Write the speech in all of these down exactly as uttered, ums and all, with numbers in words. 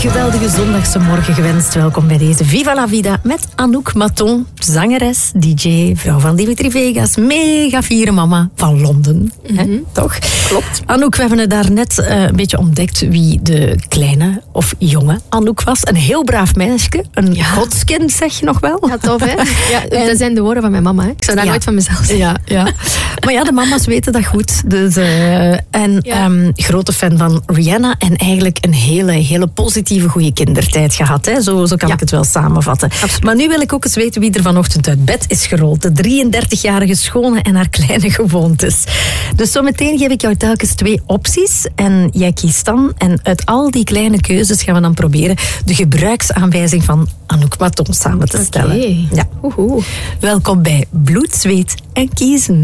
geweldige zondagse morgen gewenst. Welkom bij deze Viva la Vida met Anouk Maton, zangeres, D J, vrouw van Dimitri Vegas, mega fiere mama van Londen. Mm-hmm. He, toch? Klopt. Anouk, we hebben het daar net uh, een beetje ontdekt wie de kleine of jonge Anouk was. Een heel braaf meisje, een ja. godskind zeg je nog wel. Ja, tof hè? Ja, en... Dat zijn de woorden van mijn mama. Hè? Ik zou dat ja. nooit van mezelf zeggen. Ja, ja. Maar ja, de mama's weten dat goed. Dus, uh, en ja. um, grote fan van Rihanna en eigenlijk een hele, hele positieve, goede kindertijd gehad. Hè? Zo, zo kan ja. ik het wel samenvatten. Absoluut. Maar nu wil ik ook eens weten wie er vanochtend uit bed is gerold. De drieëndertigjarige schone en haar kleine gewoontes. Dus zometeen geef ik jou telkens twee opties en jij kiest dan. En uit al die kleine keuzes gaan we dan proberen de gebruiksaanwijzing van Anouk Maton samen te stellen. Okay. Ja. Oehoe. Welkom bij Bloed, Zweet en Kiezen.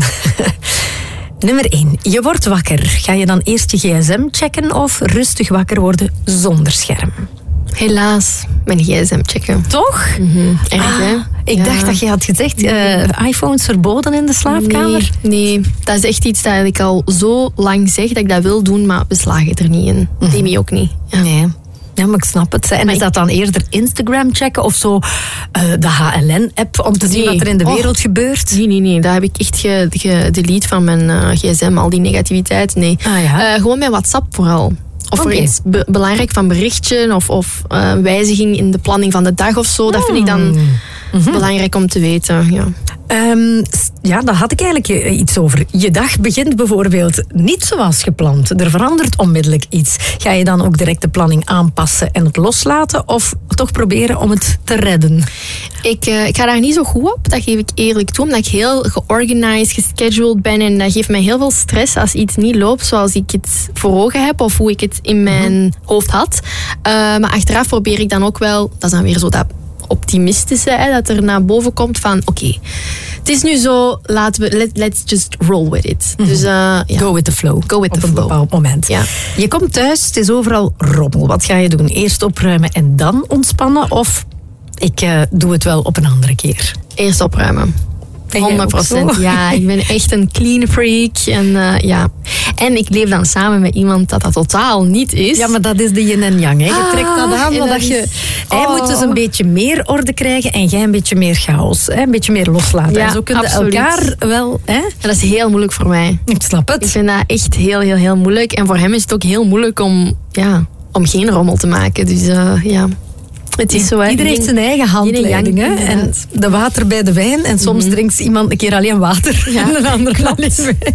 Nummer één. Je wordt wakker. Ga je dan eerst je gsm checken of rustig wakker worden zonder scherm? Helaas, mijn gsm checken. Toch? Mm-hmm. Erg, ah, hè? Ik ja. dacht dat je had gezegd, uh, iPhones verboden in de slaapkamer. Nee, nee, dat is echt iets dat ik al zo lang zeg dat ik dat wil doen, maar we slagen er niet in. Mm-hmm. Demi ook niet. Ja. Nee. Ja, maar ik snap het. En is dat dan eerder Instagram checken of zo uh, de H L N-app om te zien nee. wat er in de wereld oh. gebeurt? Nee, nee, nee. Dat heb ik echt gedelete van mijn uh, gsm, al die negativiteit. Nee. Ah, ja? uh, gewoon mijn WhatsApp vooral. Of okay. er iets be- belangrijk van berichtje of, of uh, wijziging in de planning van de dag of zo. Dat mm. vind ik dan mm-hmm. belangrijk om te weten. Ja. Um, ja, daar had ik eigenlijk iets over. Je dag begint bijvoorbeeld niet zoals gepland. Er verandert onmiddellijk iets. Ga je dan ook direct de planning aanpassen en het loslaten? Of toch proberen om het te redden? Ik, uh, ik ga daar niet zo goed op, dat geef ik eerlijk toe. Omdat ik heel georganized, gescheduled ben. En dat geeft mij heel veel stress als iets niet loopt zoals ik het voor ogen heb. Of hoe ik het in mijn mm-hmm. hoofd had. Uh, maar achteraf probeer ik dan ook wel, dat is dan weer zo dat optimistische, hè, dat er naar boven komt van oké, okay, het is nu zo, laten we, let, let's just roll with it. Mm-hmm. Dus, uh, ja. Go with the flow. Go with Op the een flow. bepaald moment. Ja. Je komt thuis, het is overal rommel. Wat ga je doen? Eerst opruimen en dan ontspannen? Of ik uh, doe het wel op een andere keer? Eerst opruimen. honderd procent. Ja, ik ben echt een clean freak. En, uh, ja. en ik leef dan samen met iemand dat dat totaal niet is. Ja, maar dat is de yin en yang. Hè. Je ah, trekt dat aan. Dat dat je, oh. Hij moet dus een beetje meer orde krijgen en jij een beetje meer chaos. Hè. Een beetje meer loslaten. Ja, en zo kunnen absoluut. elkaar wel... Hè. En dat is heel moeilijk voor mij. Ik snap het. Ik vind dat echt heel, heel, heel moeilijk. En voor hem is het ook heel moeilijk om, ja, om geen rommel te maken. Dus uh, ja... Het is zo, hè. Iedereen heeft zijn eigen handleiding. Hè? En de water bij de wijn. En soms mm-hmm. drinkt iemand een keer alleen water. Ja, en een ander alleen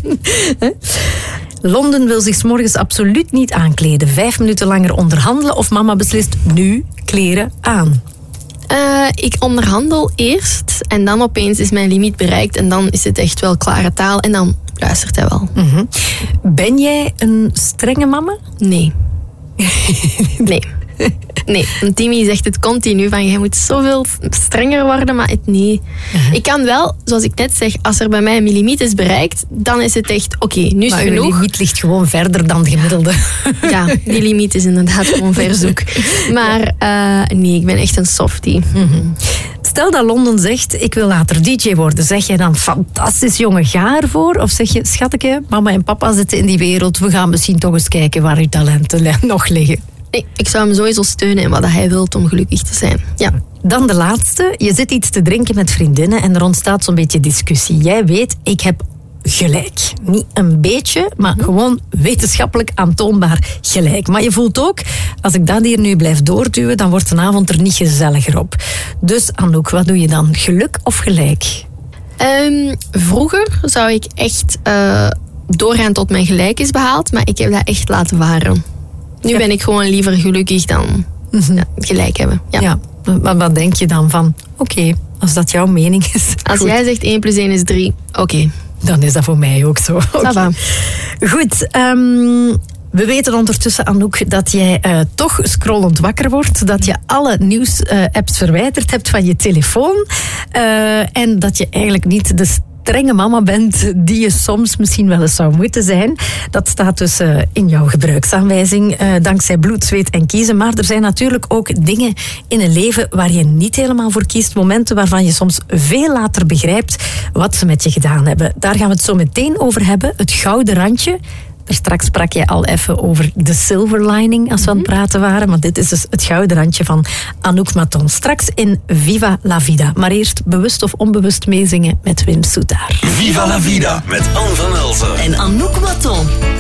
wijn. Londen wil zich 's morgens absoluut niet aankleden. Vijf minuten langer onderhandelen. Of mama beslist nu kleren aan. Uh, ik onderhandel eerst. En dan opeens is mijn limiet bereikt. En dan is het echt wel klare taal. En dan luistert hij wel. Mm-hmm. Ben jij een strenge mama? Nee. Nee. Nee, Timmy zegt het continu van jij moet zoveel strenger worden, maar het nee. Uh-huh. Ik kan wel, zoals ik net zeg, als er bij mij een limiet is bereikt, dan is het echt oké, okay, nu is maar het genoeg. Maar limiet ligt gewoon verder dan de gemiddelde. Ja, die limiet is inderdaad gewoon verzoek. Maar uh, nee, ik ben echt een softie. Mm-hmm. Stel dat Londen zegt, ik wil later D J worden. Zeg jij dan, fantastisch jongen, ga ervoor? Of zeg je, schatje, mama en papa zitten in die wereld, we gaan misschien toch eens kijken waar uw talenten nog liggen? Nee, ik zou hem sowieso steunen in wat hij wil om gelukkig te zijn. Ja. Dan de laatste. Je zit iets te drinken met vriendinnen en er ontstaat zo'n beetje discussie. Jij weet, ik heb gelijk. Niet een beetje, maar hm. gewoon wetenschappelijk aantoonbaar gelijk. Maar je voelt ook, als ik dat hier nu blijf doorduwen, dan wordt de avond er niet gezelliger op. Dus Anouk, wat doe je dan? Geluk of gelijk? Um, vroeger zou ik echt uh, doorgaan tot mijn gelijk is behaald, maar ik heb dat echt laten varen. Nu ja. ben ik gewoon liever gelukkig dan mm-hmm. ja, gelijk hebben. Ja. Ja. Maar wat denk je dan van, oké, okay, als dat jouw mening is. Als goed. Jij zegt één plus één is drie, oké. Okay. Dan is dat voor mij ook zo. Okay. Goed, um, we weten ondertussen, Anouk, dat jij uh, toch scrollend wakker wordt. Dat je alle nieuws-apps uh, verwijderd hebt van je telefoon. Uh, en dat je eigenlijk niet de strenge mama bent die je soms misschien wel eens zou moeten zijn. Dat staat dus uh, in jouw gebruiksaanwijzing, uh, dankzij bloed, zweet en kiezen. Maar er zijn natuurlijk ook dingen in een leven waar je niet helemaal voor kiest. Momenten waarvan je soms veel later begrijpt wat ze met je gedaan hebben. Daar gaan we het zo meteen over hebben. Het gouden randje. Daar straks sprak je al even over de silver lining als we aan het praten waren. Maar dit is dus het gouden randje van Anouk Maton. Straks in Viva la Vida. Maar eerst bewust of onbewust meezingen met Wim Soetaar. Viva la Vida met Anne van Elzen en Anouk Maton.